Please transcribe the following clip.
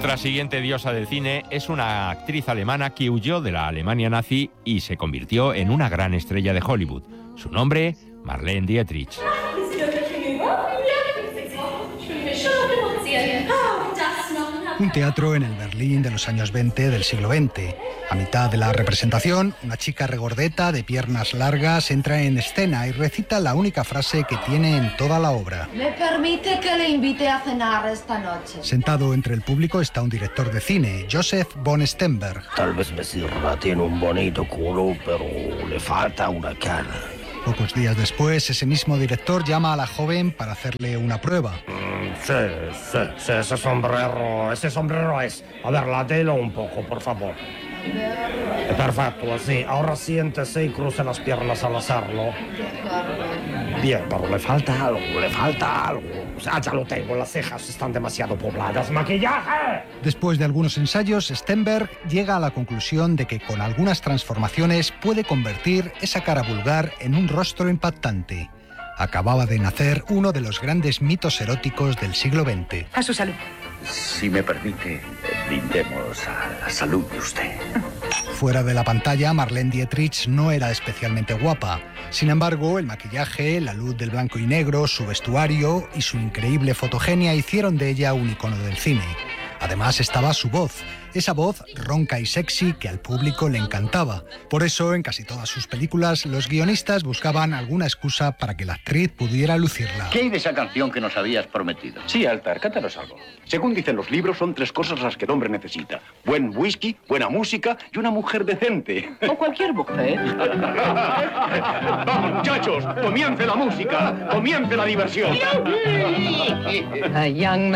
Nuestra siguiente diosa del cine es una actriz alemana que huyó de la Alemania nazi y se convirtió en una gran estrella de Hollywood. Su nombre, Marlene Dietrich. Un teatro en el Berlín de los años 20 del siglo XX. A mitad de la representación, una chica regordeta de piernas largas entra en escena y recita la única frase que tiene en toda la obra. ¿Me permite que le invite a cenar esta noche? Sentado entre el público está un director de cine, Joseph von Stenberg. Tal vez me sirva, tiene un bonito culo, pero le falta una cara. Pocos días después, ese mismo director llama a la joven para hacerle una prueba. Sí, ese sombrero es. A ver, latelo un poco, por favor. Perfecto, así. Ahora siéntese y cruce las piernas al hacerlo. Bien, pero le falta algo. O sea, ya lo tengo, las cejas están demasiado pobladas. ¡Maquillaje! Después de algunos ensayos, Stenberg llega a la conclusión de que con algunas transformaciones puede convertir esa cara vulgar en un rostro impactante. Acababa de nacer uno de los grandes mitos eróticos del siglo XX. A su salud. Si me permite, brindemos a la salud de usted. Fuera de la pantalla, Marlene Dietrich no era especialmente guapa. Sin embargo, el maquillaje, la luz del blanco y negro, su vestuario y su increíble fotogenia hicieron de ella un icono del cine. Además estaba su voz, esa voz ronca y sexy que al público le encantaba. Por eso, en casi todas sus películas, los guionistas buscaban alguna excusa para que la actriz pudiera lucirla. ¿Qué hay de esa canción que nos habías prometido? Sí, Altar, cántanos algo. Según dicen los libros, son 3 cosas las que el hombre necesita. Buen whisky, buena música y una mujer decente. O cualquier mujer. Vamos, muchachos, comience la música, comience la diversión. A young